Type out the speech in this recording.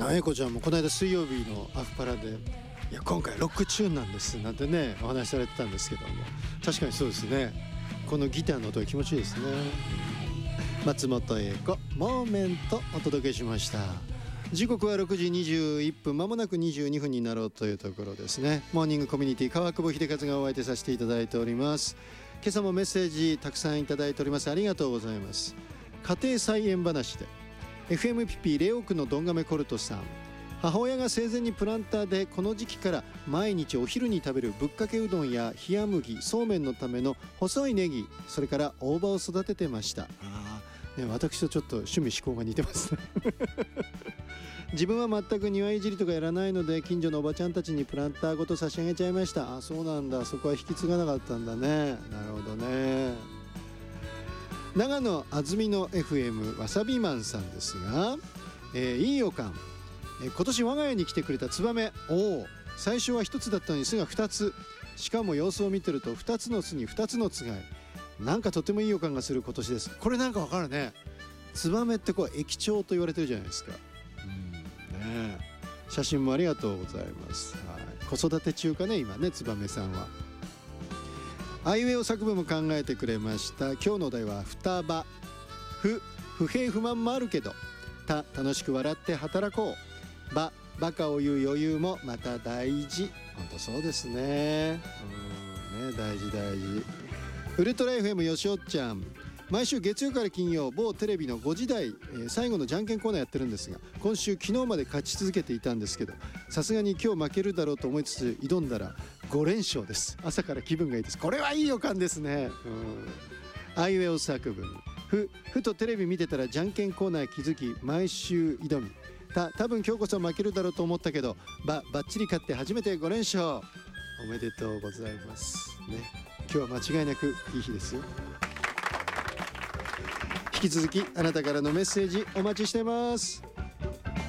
英子ちゃんもこの間水曜日のアフパラでいや今回ロックチューンなんですなんてねお話しされてたんですけども、確かにそうですね。このギターの音が気持ちいいですね。松本英子モーメントお届けしました。時刻は6時21分、まもなく22分になろうというところですね。モーニングコミュニティ川久保秀和がお相手させていただいております。今朝もメッセージたくさんいただいております。ありがとうございます。家庭菜園話で FM ピピレオ区のどんがめコルトさん、母親が生前にプランターでこの時期から毎日お昼に食べるぶっかけうどんや冷麦、そうめんのための細いネギ、それから大葉を育ててました。私とちょっと趣味思考が似てますね自分は全く庭いじりとかやらないので近所のおばちゃんたちにプランターごと差し上げちゃいました。そうなんだ、そこは引き継がなかったんだね。なるほどね。長野安曇野 FM わさびマンさんですが、いい予感。今年我が家に来てくれたツバメ、最初は1つだったのに巣が2つ、しかも様子を見てると2つの巣に2つのつがい、なんかとてもいい予感がする今年です。これなんかわかるね。ツバメってこう益鳥と言われてるじゃないですか。写真もありがとうございます。子育て中かね今ね、ツバメさんは。あいうえお作文も考えてくれました。今日のお題は双葉。不平不満もあるけど、楽しく笑って働こう。バカを言う余裕もまた大事。本当そうですね。大事大事。ウルトラ FM よしおっちゃん、毎週月曜から金曜某テレビの5時台、最後のじゃんけんコーナーやってるんですが、今週昨日まで勝ち続けていたんですけど、さすがに今日負けるだろうと思いつつ挑んだら5連勝です。朝から気分がいいです。これはいい予感ですね。あいうえお作文。ふとテレビ見てたらじゃんけんコーナー気づき毎週挑み、多分今日こそ負けるだろうと思ったけどバッチリ勝って初めて5連勝。おめでとうございますね。今日は間違いなくいい日ですよ。引き続きあなたからのメッセージお待ちしてます。